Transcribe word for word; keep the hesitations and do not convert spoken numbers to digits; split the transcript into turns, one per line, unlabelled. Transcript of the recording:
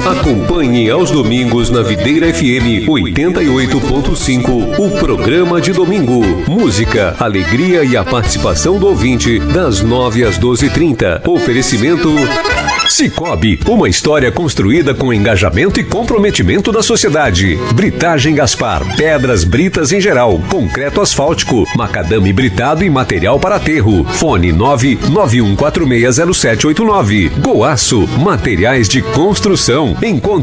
Acompanhe aos domingos na Videira F M oitenta e oito ponto cinco o programa de domingo. Música, alegria e a participação do ouvinte das nove às doze e trinta. Oferecimento Cicobi, uma história construída com engajamento e comprometimento da sociedade. Britagem Gaspar, pedras britas em geral, concreto asfáltico, macadame britado e material para aterro. Fone nove nove um quatro seis zero sete oito nove. Goaço, materiais de construção. Encontre